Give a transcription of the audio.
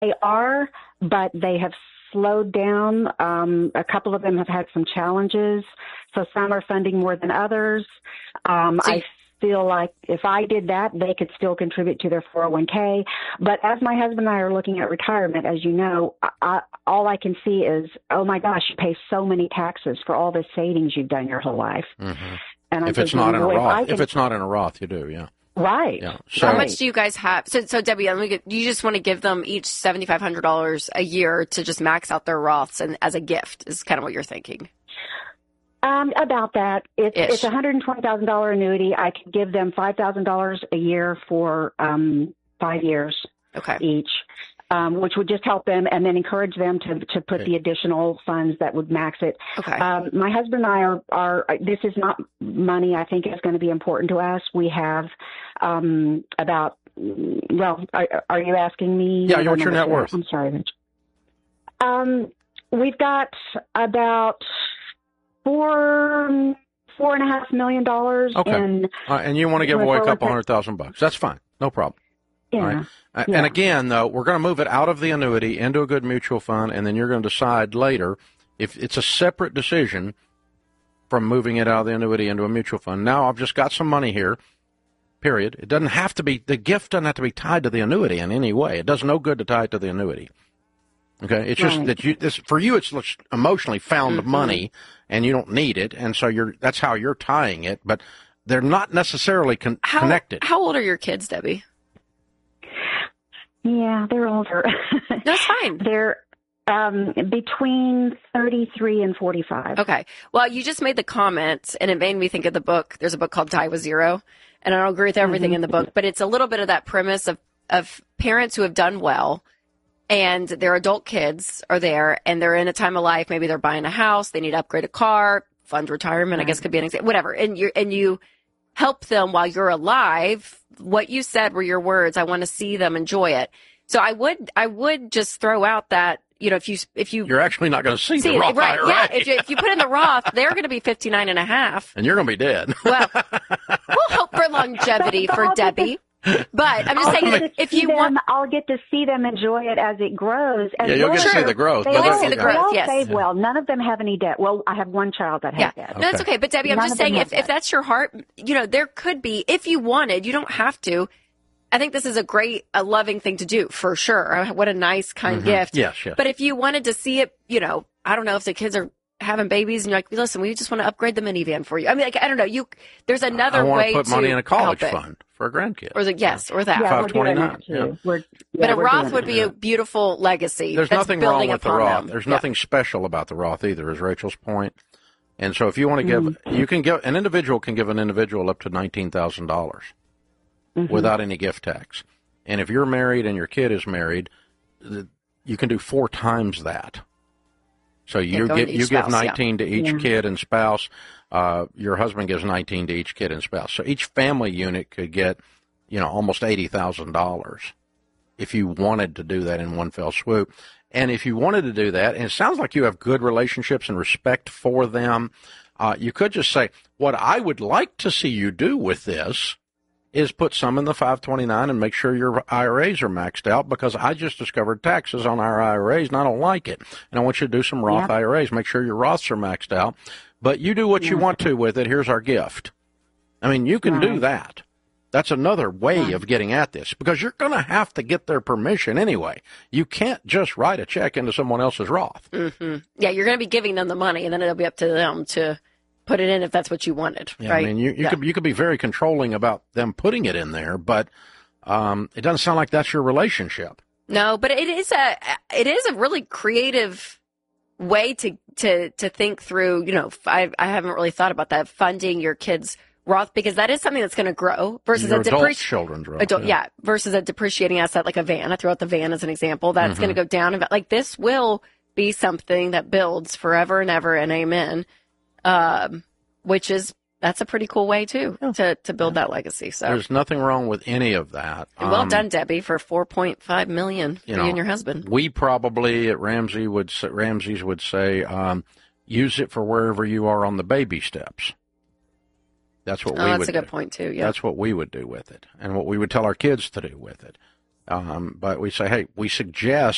They are, but they have slowed down. A couple of them have had some challenges, so some are funding more than others. I feel like if I did that, they could still contribute to their 401k. But as my husband and I are looking at retirement, as you know, all I can see is, oh my gosh, you pay so many taxes for all the savings you've done your whole life. Mm-hmm. And if it's not in a Roth, if it's not in a Roth, you do, yeah. Right. Yeah. So, how much do you guys have? So Debbie, you just want to give them each $7,500 a year to just max out their Roths and as a gift is kind of what you're thinking. About that. It's a $120,000 annuity. I could give them $5,000 a year for 5 years each, which would just help them and then encourage them to put the additional funds that would max it. Okay. My husband and I are this is not money I think is going to be important to us. We have about, well, are you asking me? Yeah, what's your net worth? I'm sorry, Rich. We've got about $4.5 million. Okay. And you want to give away a couple $100,000. That's fine. No problem. Yeah. Right? And again, though, we're going to move it out of the annuity into a good mutual fund, and then you're going to decide later if it's a separate decision from moving it out of the annuity into a mutual fund. Now I've just got some money here, period. It doesn't have to be, the gift doesn't have to be tied to the annuity in any way. It does no good to tie it to the annuity. Okay, it's just that for you, it's emotionally found money, and you don't need it, and so that's how you're tying it. But they're not necessarily connected. How old are your kids, Debbie? Yeah, they're older. That's fine. They're between 33 and 45. Okay. Well, you just made the comment, and it made me think of the book. There's a book called Die with Zero, and I don't agree with everything in the book, but it's a little bit of that premise of parents who have done well. And their adult kids are there, and they're in a time of life. Maybe they're buying a house, they need to upgrade a car, fund retirement. I guess could be an example, whatever. And you help them while you're alive. What you said were your words. I want to see them enjoy it. So I would just throw out that if you you're actually not going to see the Roth right? IRA. Yeah, if you put in the Roth, they're going to be 59 and a half, and you're going to be dead. Well, we'll hope for longevity for Debbie. But I'm just saying, if you want, I'll get to see them enjoy it as it grows. And you'll get to see the growth. They all yes. save well. None of them have any debt. Well, I have one child that has debt. No, that's okay. But Debbie, I'm just saying, if that's your heart, there could be, if you wanted, you don't have to. I think this is a loving thing to do, for sure. What a nice, kind gift. Yes. But if you wanted to see it, I don't know if the kids are having babies and you're like, listen, we just want to upgrade the minivan for you. I mean, I don't know. There's another way to put money in a college fund for a grandkid. Or or that. Yeah, 529. But a Roth would be a beautiful legacy. There's nothing wrong with the Roth. There's nothing special about the Roth either, is Rachel's point. And so if you want to give, you can give, an individual can give an individual up to $19,000 without any gift tax. And if you're married and your kid is married, you can do 4 times that. So you give 19 to each kid and spouse. Your husband gives 19 to each kid and spouse. So each family unit could get, almost $80,000 if you wanted to do that in one fell swoop. And if you wanted to do that, and it sounds like you have good relationships and respect for them, you could just say, what I would like to see you do with this is put some in the 529 and make sure your IRAs are maxed out, because I just discovered taxes on our IRAs and I don't like it. And I want you to do some Roth IRAs, make sure your Roths are maxed out. But you do what you want to with it. Here's our gift. I mean, you can do that. That's another way of getting at this, because you're going to have to get their permission anyway. You can't just write a check into someone else's Roth. Mm-hmm. Yeah, you're going to be giving them the money, and then it'll be up to them to put it in if that's what you wanted, right? I mean, you could be very controlling about them putting it in there, but it doesn't sound like that's your relationship. No, but it is a really creative way to think through. I haven't really thought about that, funding your kids' Roth, because that is something that's going to grow versus your children's Roth. Versus a depreciating asset like a van. I throw out the van as an example. That's going to go down. Like, this will be something that builds forever and ever, and amen. That's a pretty cool way too to build that legacy. So there's nothing wrong with any of that. And well done, Debbie, for $4.5 million for you and your husband. We probably at Ramsey's would say, use it for wherever you are on the baby steps. That's what we would do. That's a good point too. Yeah, that's what we would do with it, and what we would tell our kids to do with it. But we say, hey, we suggest